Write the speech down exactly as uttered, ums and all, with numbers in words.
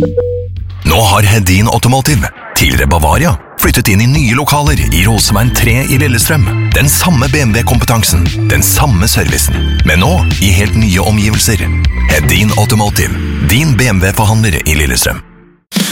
Nå har Hedin Automotive, tidligere Bavaria, flyttet inn i nye lokaler i Roseveien tre i Lillestrøm. Den samme B M W-kompetansen, den samme servicen, men nå i helt nye omgivelser. Hedin Automotive, din B M W-forhandler i Lillestrøm.